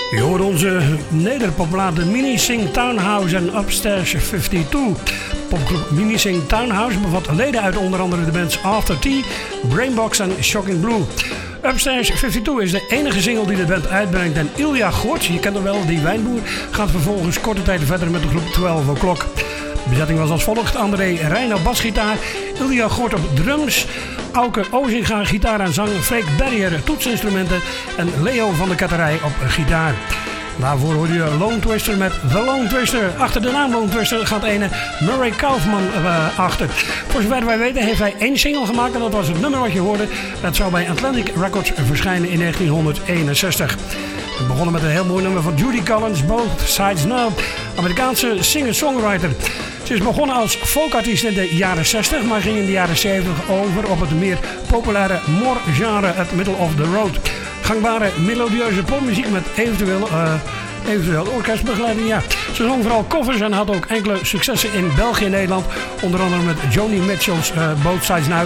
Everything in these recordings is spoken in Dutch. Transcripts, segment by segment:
Je hoort onze nederpopulaire Mini Sing Townhouse en Upstairs 52. Popgroep Mini Sing Townhouse bevat leden uit onder andere de bands After Tea, Brainbox en Shocking Blue. Upstairs 52 is de enige single die de band uitbrengt en Ilja Gorts, je kent hem wel, die wijnboer, gaat vervolgens korte tijd verder met de groep 12 O'Clock. De bezetting was als volgt: André Rijn op basgitaar, Ilja Gort op drums, Auke Ozinga gitaar en zang, Freek Berrier toetsinstrumenten en Leo van de Katterij op gitaar. Daarvoor hoorde je Lone Twister met The Lone Twister. Achter de naam Lone Twister gaat ene Murray Kaufman achter. Voor zover wij weten heeft hij één single gemaakt en dat was het nummer wat je hoorde. Dat zou bij Atlantic Records verschijnen in 1961. We begonnen met een heel mooi nummer van Judy Collins, Both Sides Now, Amerikaanse singer-songwriter. Ze is begonnen als folkartiest in de jaren 60, maar ging in de jaren 70 over op het meer populaire more-genre, het middle of the road. Gangbare melodieuze popmuziek met eventueel orkestbegeleiding. Ja. Ze zong vooral covers en had ook enkele successen in België en Nederland. Onder andere met Joni Mitchell's Both Sides Now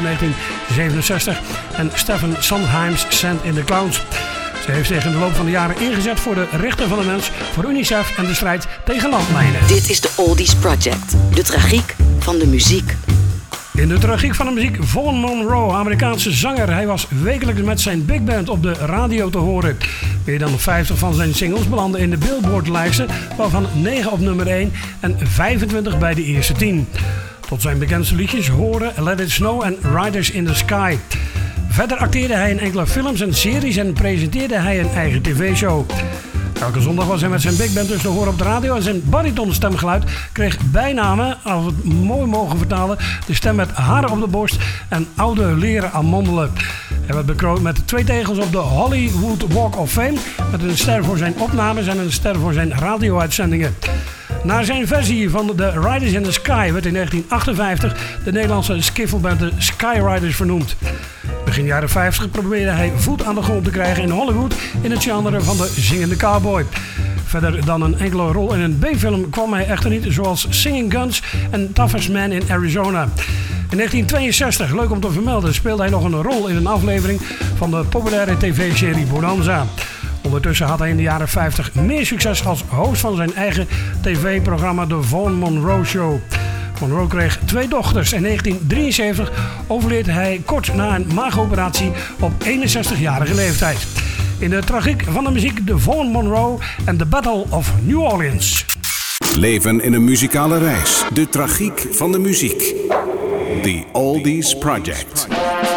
1967 en Stephen Sondheim's Sand in the Clowns. Ze heeft zich in de loop van de jaren ingezet voor de rechten van de mens, voor UNICEF en de strijd tegen landmijnen. Dit is de Oldies Project, de tragiek van de muziek. In de tragiek van de muziek, Vaughn Monroe, Amerikaanse zanger. Hij was wekelijks met zijn big band op de radio te horen. Meer dan 50 van zijn singles belanden in de Billboard-lijsten, waarvan 9 op nummer 1 en 25 bij de eerste 10. Tot zijn bekendste liedjes horen Let It Snow en Riders in the Sky. Verder acteerde hij in enkele films en series en presenteerde hij een eigen tv-show. Elke zondag was hij met zijn big band dus te horen op de radio en zijn baritonstemgeluid kreeg bijnamen, als we het mooi mogen vertalen, de stem met haren op de borst en oude leren amandelen. Hij werd bekroond met 2 tegels op de Hollywood Walk of Fame, met een ster voor zijn opnames en een ster voor zijn radio-uitzendingen. Naar zijn versie van de Riders in the Sky werd in 1958 de Nederlandse skiffelband de Skyriders vernoemd. Begin jaren 50 probeerde hij voet aan de grond te krijgen in Hollywood in het genre van de zingende cowboy. Verder dan een enkele rol in een B-film kwam hij echter niet, zoals Singing Guns en Toughest Man in Arizona. In 1962, leuk om te vermelden, speelde hij nog een rol in een aflevering van de populaire tv-serie Bonanza. Ondertussen had hij in de jaren 50 meer succes als host van zijn eigen tv-programma The Vaughn Monroe Show. Monroe kreeg 2 dochters. In 1973 overleed hij kort na een maagoperatie op 61-jarige leeftijd. In de tragiek van de muziek de Vaughn Monroe en The Battle of New Orleans. Leven in een muzikale reis. De tragiek van de muziek. The Oldies Project.